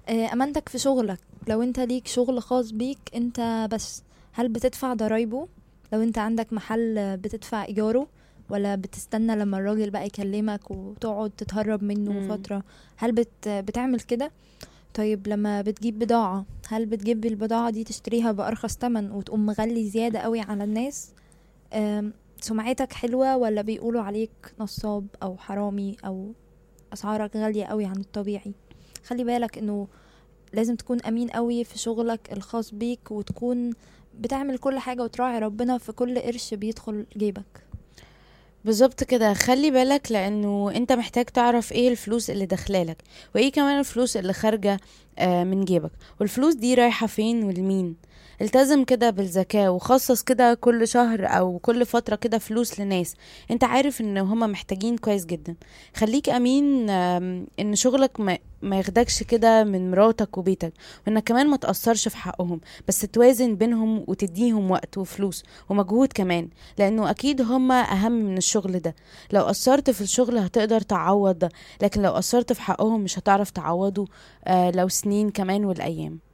امانتك في شغلك، لو انت ليك شغل خاص بيك انت بس، هل بتدفع ضرايبه؟ لو انت عندك محل بتدفع ايجاره، ولا بتستنى لما الراجل بقى يكلمك وتقعد تتهرب منه مم. فترة؟ هل بتعمل كده؟ طيب لما بتجيب بضاعة، هل بتجيب البضاعة دي تشتريها بأرخص تمن وتقوم مغلي زيادة قوي على الناس؟ سمعتك حلوة ولا بيقولوا عليك نصاب أو حرامي أو أسعارك غالية قوي عن الطبيعي؟ خلي بالك انه لازم تكون امين قوي في شغلك الخاص بيك، وتكون بتعمل كل حاجة وتراعي ربنا في كل قرش بيدخل جيبك. بالظبط كده، خلي بالك لانه انت محتاج تعرف ايه الفلوس اللي داخلالك، وايه كمان الفلوس اللي خارجة من جيبك، والفلوس دي رايحة فين ولمين. التزم كده بالذكاء، وخصص كده كل شهر او كل فترة كده فلوس لناس انت عارف ان هما محتاجين كويس جدا. خليك امين، ان شغلك ما ياخدكش كده من مراتك وبيتك، وانك كمان ما تأثرش في حقهم، بس توازن بينهم وتديهم وقت وفلوس ومجهود كمان، لانه اكيد هما اهم من الشغل ده. لو قصرت في الشغل هتقدر تعوض ده، لكن لو قصرت في حقهم مش هتعرف تعوضه لو سنين كمان والايام.